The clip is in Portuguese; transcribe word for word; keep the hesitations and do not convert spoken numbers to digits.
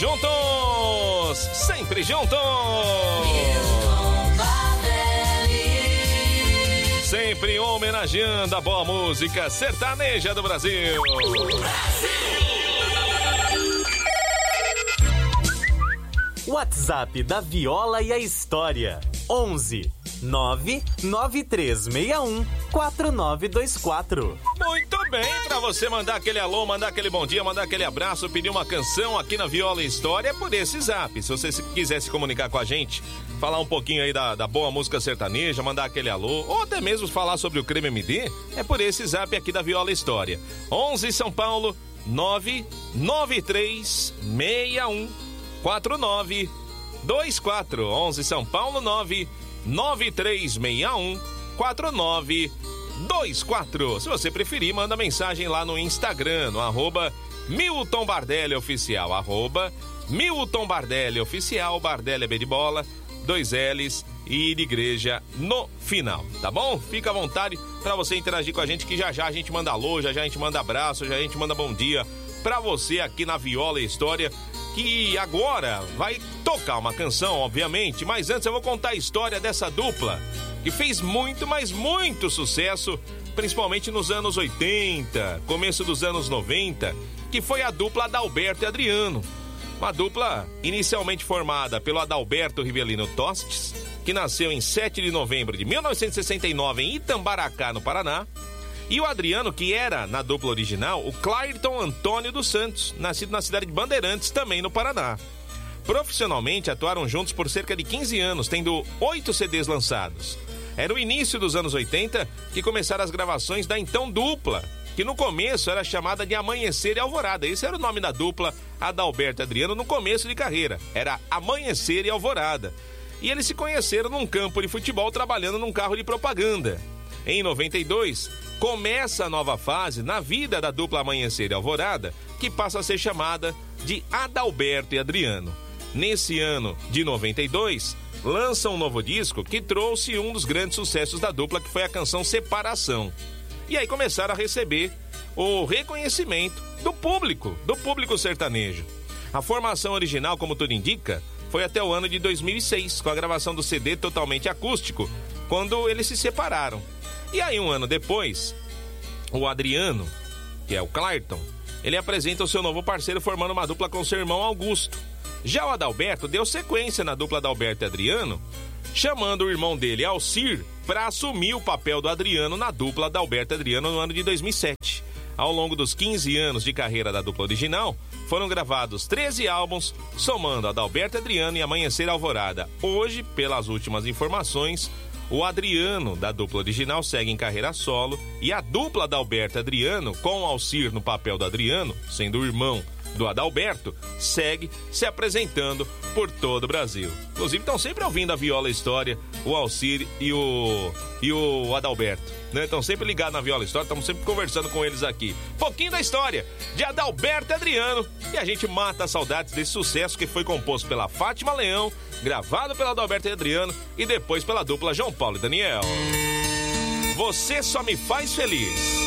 juntos, sempre juntos. Sempre homenageando a boa música sertaneja do Brasil. WhatsApp da Viola e a História. onze nove nove três seis um quatro nove dois quatro. Muito bem, pra você mandar aquele alô, mandar aquele bom dia, mandar aquele abraço, pedir uma canção aqui na Viola e História é por esse zap. Se você quiser se comunicar com a gente, falar um pouquinho aí da, da boa música sertaneja, mandar aquele alô, ou até mesmo falar sobre o Creme M D, é por esse zap aqui da Viola e História. onze São Paulo, nove nove três seis um quatro nove dois quatro. onze São Paulo, nove nove três seis um quatro nove dois quatro. Se você preferir, manda mensagem lá no Instagram, no arroba Milton Bardelli Oficial, arroba Milton Bardelli Oficial, Bardelli é B de bola, dois L's e de igreja no final, tá bom? Fica à vontade pra você interagir com a gente, que já já a gente manda alô, já já a gente manda abraço, já a gente manda bom dia pra você aqui na Viola e História, que agora vai tocar uma canção, obviamente, mas antes eu vou contar a história dessa dupla que fez muito, mas muito sucesso, principalmente nos anos oitenta, começo dos anos noventa, que foi a dupla Adalberto e Adriano. Uma dupla inicialmente formada pelo Adalberto Rivelino Tostes, que nasceu em sete de novembro de mil novecentos e sessenta e nove em Itambaracá, no Paraná, e o Adriano, que era, na dupla original, o Clairton Antônio dos Santos, nascido na cidade de Bandeirantes, também no Paraná. Profissionalmente, atuaram juntos por cerca de quinze anos, tendo oito C Ds lançados. Era o início dos anos oitenta que começaram as gravações da então dupla, que no começo era chamada de Amanhecer e Alvorada. Esse era o nome da dupla Adalberto e Adriano no começo de carreira. Era Amanhecer e Alvorada. E eles se conheceram num campo de futebol trabalhando num carro de propaganda. Em noventa e dois, começa a nova fase na vida da dupla Amanhecer e Alvorada, que passa a ser chamada de Adalberto e Adriano. Nesse ano de noventa e dois, lança um novo disco que trouxe um dos grandes sucessos da dupla, que foi a canção Separação. E aí começaram a receber o reconhecimento do público, do público sertanejo. A formação original, como tudo indica, foi até o ano de dois mil e seis, com a gravação do C D totalmente acústico, quando eles se separaram. E aí, um ano depois, o Adriano, que é o Clairton, ele apresenta o seu novo parceiro, formando uma dupla com seu irmão Augusto. Já o Adalberto deu sequência na dupla Adalberto e Adriano, chamando o irmão dele, Alcir, para assumir o papel do Adriano na dupla Adalberto e Adriano no ano de dois mil e sete. Ao longo dos quinze anos de carreira da dupla original, foram gravados treze álbuns, somando Adalberto e Adriano e Amanhecer e Alvorada. Hoje, pelas últimas informações, o Adriano, da dupla original, segue em carreira solo, e a dupla Adalberto e Adriano, com o Alcir no papel do Adriano, sendo o irmão do Adalberto, segue se apresentando por todo o Brasil. Inclusive, estão sempre ouvindo a Viola História, o Alcir e o, e o Adalberto, né? Estão sempre ligados na Viola História, estamos sempre conversando com eles aqui. Pouquinho da história de Adalberto e Adriano, e a gente mata as saudades desse sucesso que foi composto pela Fátima Leão, gravado pela Adalberto e Adriano e depois pela dupla João Paulo e Daniel. Você Só Me Faz Feliz.